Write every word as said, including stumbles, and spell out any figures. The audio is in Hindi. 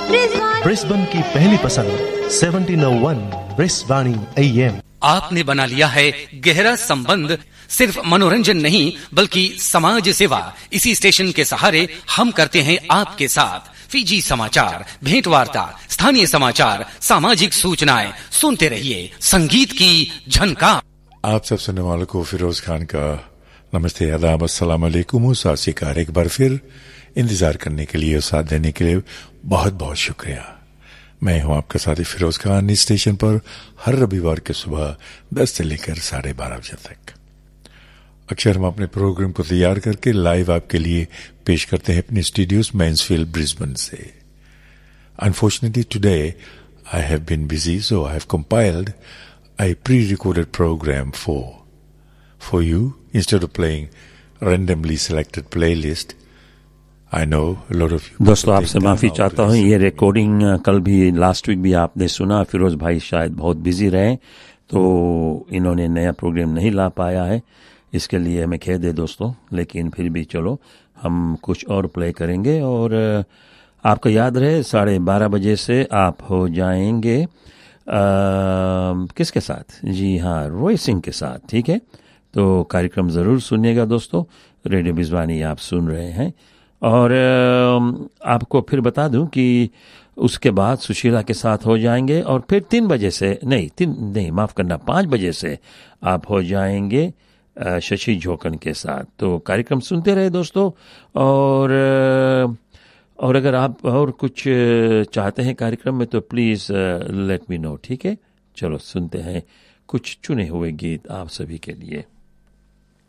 ब्रिस्बेन की पहली पसंद सेवनटीन ओ वन ब्रिस्बानी एएम। आपने बना लिया है गहरा संबंध, सिर्फ मनोरंजन नहीं बल्कि समाज सेवा। इसी स्टेशन के सहारे हम करते हैं आपके साथ फीजी समाचार, भेंट वार्ता, स्थानीय समाचार, सामाजिक सूचनाएं। सुनते रहिए संगीत की झनकार। आप सब सुनने वालों को फिरोज खान का नमस्ते, आदाब, अस्सलाम वालेकुम, सासिकार। एक बार फिर इंतजार करने के लिए और साथ देने के लिए बहुत बहुत शुक्रिया। मैं हूं आपका साथी फिरोज खान। इस स्टेशन पर हर रविवार के सुबह दस से लेकर साढ़े बारह बजे तक अक्सर हम अपने प्रोग्राम को तैयार करके लाइव आपके लिए पेश करते हैं अपने स्टूडियोज मैंसफील्ड, ब्रिस्बेन से। Unfortunately today I have been busy, so I have compiled a pre-recorded program for for you instead of playing randomly selected playlist. I know a lot of you दोस्तों आपसे माफी चाहता हूँ, ये रिकॉर्डिंग कल भी लास्ट वीक भी आपने सुना, फिरोज भाई शायद बहुत बिजी रहे तो इन्होंने नया प्रोग्राम नहीं ला पाया है, इसके लिए हमें खेद है दोस्तों। लेकिन फिर भी चलो हम कुछ और प्ले करेंगे। और आपको याद रहे साढ़े बारह बजे से आप हो जाएंगे आ, किसके साथ? जी हाँ, रॉय सिंह के साथ। ठीक है, तो कार्यक्रम ज़रूर सुनिएगा दोस्तों। रेडियो बिजवानी आप सुन रहे हैं। और आ, आपको फिर बता दूं कि उसके बाद सुशीला के साथ हो जाएंगे और फिर तीन बजे से नहीं तीन नहीं माफ़ करना पाँच बजे से आप हो जाएंगे शशि झोकन के साथ। तो कार्यक्रम सुनते रहे दोस्तों। और और अगर आप और कुछ चाहते हैं कार्यक्रम में तो प्लीज़ लेट मी नो। ठीक है, चलो सुनते हैं कुछ चुने हुए गीत आप सभी के लिए।